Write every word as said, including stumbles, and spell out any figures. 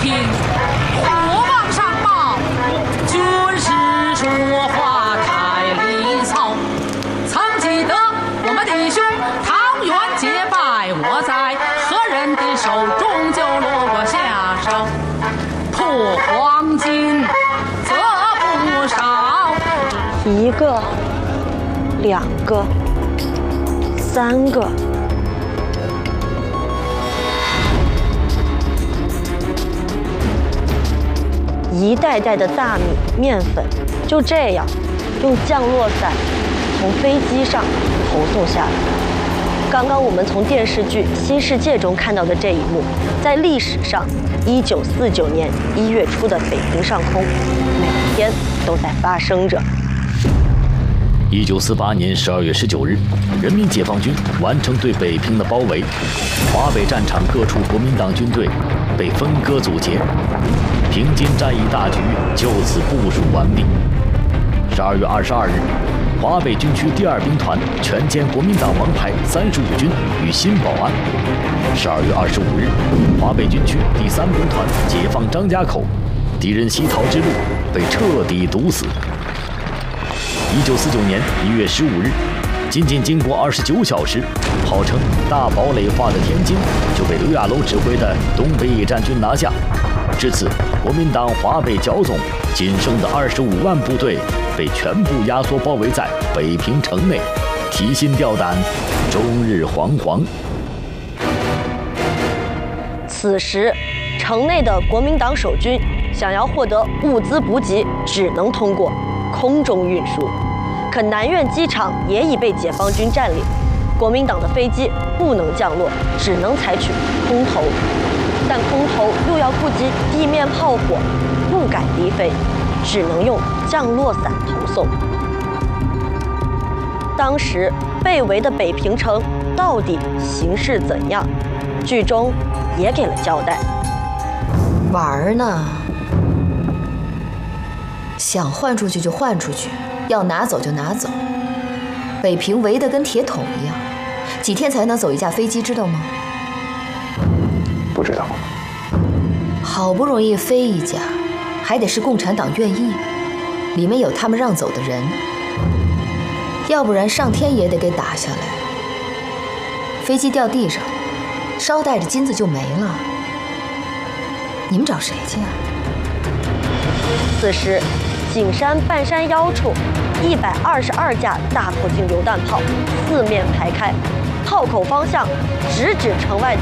听，虎王上报，军师说话太离骚。曾记得我们弟兄唐元结拜，我在何人的手中就落过下手，破黄金则不少。 一个，两个，三个。一袋袋的大米、面粉，就这样用降落伞从飞机上投送下来。刚刚我们从电视剧《新世界》中看到的这一幕，在历史上，一九四九年一月初的北平上空，每天都在发生着。 一九四八年十二月十九日，人民解放军完成对北平的包围，华北战场各处国民党军队被分割阻截，平津战役大局就此部署完毕。十二月二十二日，华北军区第二兵团全歼国民党王牌三十五军与新保安。十二月二十五日，华北军区第三兵团解放张家口，敌人西逃之路被彻底堵死。一九四九年一月十五日，仅仅经过二十九小时，号称大堡垒化的天津就被刘亚楼指挥的东北野战军拿下。至此，国民党华北剿总仅剩的二十五万部队被全部压缩包围在北平城内，提心吊胆，终日惶惶。 此时，城内的国民党守军想要获得物资补给，只能通过空中运输。可南苑机场也已被解放军占领，国民党的飞机不能降落，只能采取空投。但空投又要顾及地面炮火，不敢低飞，只能用降落伞投送。当时被围的北平城到底形势怎样？剧中也给了交代。 玩呢，想换出去就换出去，要拿走就拿走。北平围得跟铁桶一样，几天才能走一架飞机，知道吗？ 不知道。 好不容易飞一架，还得是共产党愿意，里面有他们让走的人，要不然上天也得给打下来。飞机掉地上，捎带着金子就没了。你们找谁去啊？ 此时，景山半山腰处，一百二十二架大口径榴弹炮四面排开，炮口方向直指城外的